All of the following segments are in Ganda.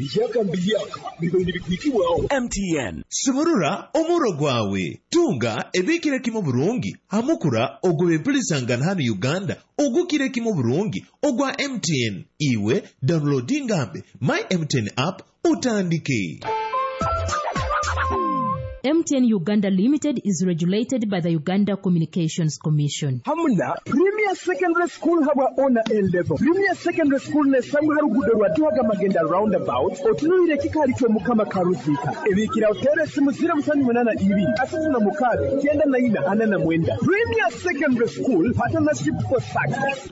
MTN Suburura omuro gwawe tunga ebikire kimo burungi hamukura ogwe bilisangana hano Uganda ogukire kimo burungi ogwa MTN iwe downloading app my MTN app utandike. MTN Uganda Limited is regulated by the Uganda Communications Commission. Hamuna Premier Secondary School haba ona A-level. Premier Secondary School ne samu harugudo rwatuhaga magenda roundabout. Otunuire kikali kyo mukama karuzika. Ebikira otere simu 082 asatu na mukari kienda na ina anana mwenda. Premier Secondary School partnership for success.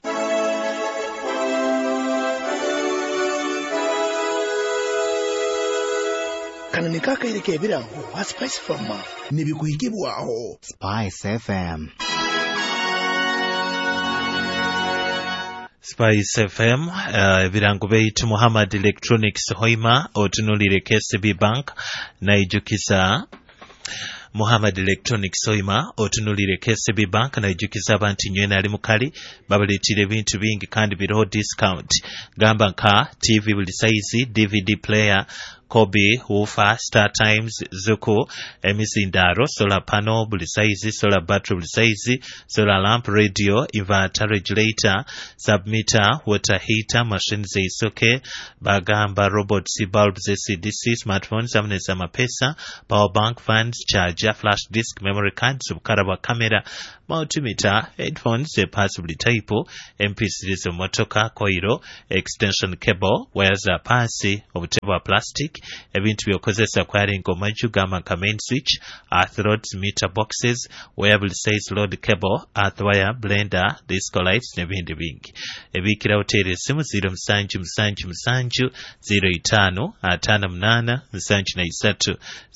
Kanani kaka ilike ebirango wa Spice FM nibikuhigibwaho Spice FM. Spice FM ebirango beitu Muhammad Electronics Hoima otunulire KCB Bank na ijukisa Muhammad Electronics Hoima otunulire KCB Bank na ijukisa abantu nywena ali mukali babaletire bintu bingi kandi biro discount gamba nka TV buli size DVD player Kobe, Woofer, Star Times, Zuko, Emisindaro, solar panel, buli size, solar battery buli size, solar lamp, radio, inverter, regulator, submeter, water heater, machine zeisoke, bagamba, robots, bulbs, CDC, smartphones, amneza mapesa, power bank, fans, charger, flash disk, memory card, subkaraba camera, multimeter, headphones, possibly type, MP3 motoka, coil, extension cable, wires are passy, obuteba plastic, ebintu byokozesa kwalinga omaju gama main switch, earth rods, meter boxes, wearable size load cable, earth wire, blender, disco lights nebindi bingi. Ebikira hotel simu 0777 05 58 73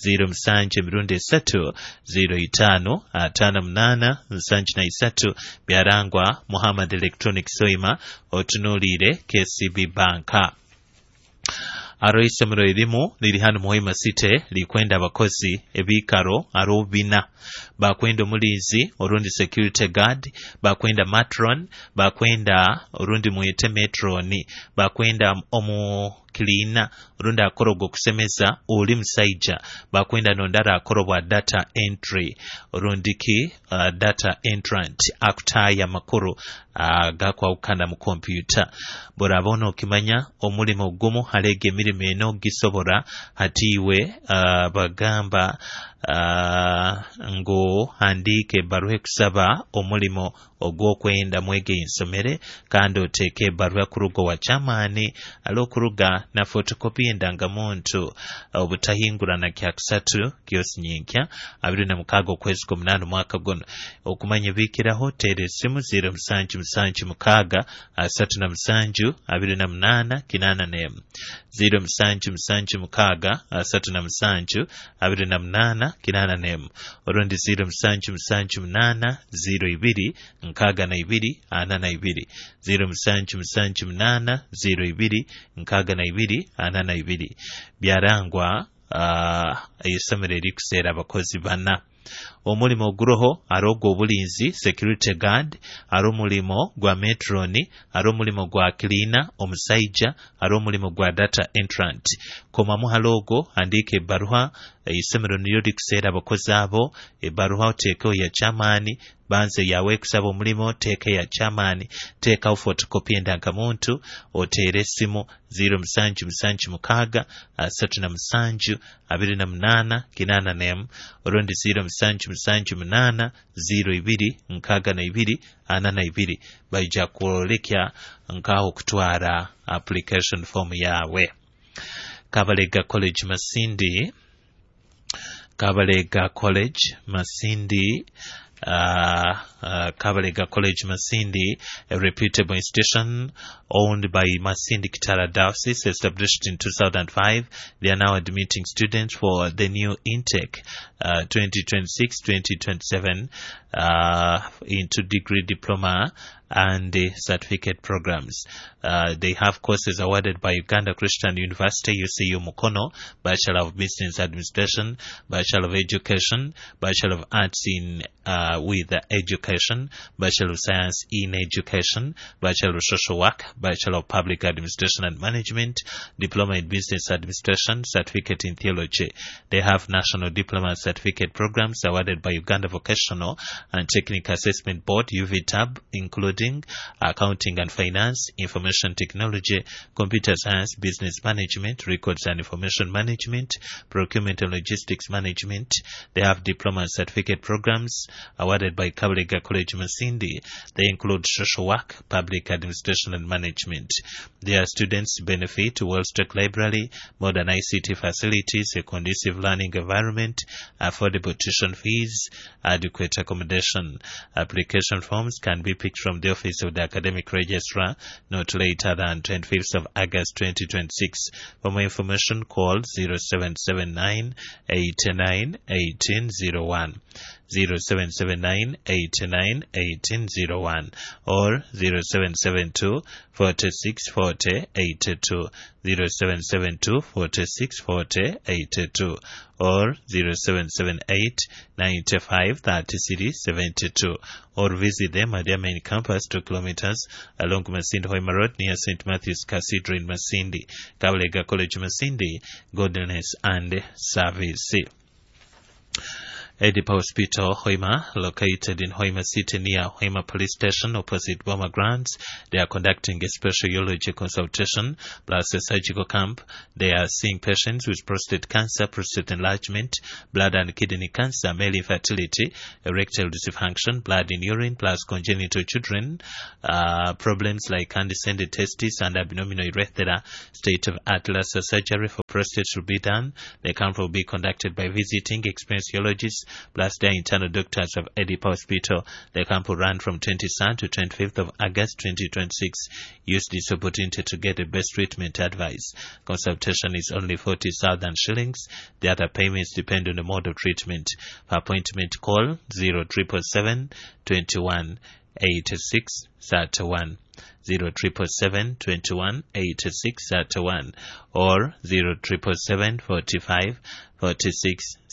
07 03 05 58 byarangwa Muhammad Electronics Soima otunulire KCB Banka. Aroisomero elimu liri hano Muhima City likwenda abakozi ebikaro arubina bakwenda omulinzi orundi security guard bakwenda matron bakwenda orundi muyete metroni bakwenda cleaner runda akorogo kusemeza oli musaija bakwenda nondara akorobwa data entry rundiki data entrant akutaya makuru gakwa ukanda mu computer borabono okimanya omulimo gumu halege mirimo eno gisobora hatiwe bagamba ngo handike baruhe kusaba omulimo ogwokwenda mwege insomere kandi oteke baruhe kurugo wa chamani alokuruga na photocopy endangamuntu obutahingurana kya kusatu kyosi nyinkya 26 kwezi kwa 8 mwaka gono okumanya bikira hotel simu 0776 37 28 kinana ne 0776 37 28 kinana ne orundi 0778 02 nkaga na 2 ana na 2 0778 02 nkaga na 2 ana na 2 byarangwa ayesomere likusera abakozi bana omulimo oguroho arogo obulinzi security guard aro mulimo gwa metroni aro mulimo gwa cleaner omusaija aro mulimo gwa data entrant koma muhalogo andike baruha isomero niyo likusera abakozi abo ebaruha oteko ya chamani banze yawe kusaba omulimo teke ya chamani teka photocopy endangamuntu otere simu 0776 37 28 kinana nem orundi 0778 02 nkaga na 2 ana na 2 baija kuolekya nkaho kutwara application form yawe. Kabalega College Masindi Kabalega College Masindi Kabalega College Masindi, a reputable institution owned by Masindi Kitara Diocese, established in 2005. They are now admitting students for the new intake 2026-2027 into degree diploma and the certificate programs. They have courses awarded by Uganda Christian University, UCU Mukono, Bachelor of Business Administration, Bachelor of Education, Bachelor of Arts in with Education, Bachelor of Science in Education, Bachelor of Social Work, Bachelor of Public Administration and Management, Diploma in Business Administration, Certificate in Theology. They have National Diploma Certificate programs awarded by Uganda Vocational and Technical Assessment Board, UVTAB, including Accounting and Finance, Information Technology, Computer Science, Business Management, Records and Information Management, Procurement and Logistics Management. They have Diploma and Certificate programs awarded by Kabulega College Masindi. They include Social Work, Public Administration and Management. Their students benefit well-stocked library, modern ICT facilities, a conducive learning environment, affordable tuition fees, adequate accommodation. Application forms can be picked from the Office of the Academic Registrar not later than 25th of August 2026. For more information, call 0779 89 1801. 0779 89 1801 or 0772 46 40 82, 0772 46 40 82 or 0778 95 30 72, or visit them at their main campus 2 kilometers along Masindi Hoima Road near St. Matthew's Cathedral in Masindi. Kabulega College Masindi, Godliness and Service. Edipa Hospital, Hoima, located in Hoima City near Hoima Police Station opposite Boma Grounds. They are conducting a special urology consultation plus a surgical camp. They are seeing patients with prostate cancer, prostate enlargement, blood and kidney cancer, male infertility, erectile dysfunction, blood in urine plus congenital children, problems like undescended testes and abdominal urethra. State-of-art laser surgery for prostate will be done. The camp will be conducted by visiting experienced urologists plus their internal doctors of Edipa Hospital. The camp will run from 23rd to 25th of August 2026. Use this opportunity to get the best treatment advice. Consultation is only 40,000 shillings. The other payments depend on the mode of treatment. For appointment, call 0777 21 86 31. 0777 21 86 31 or 0777 45 46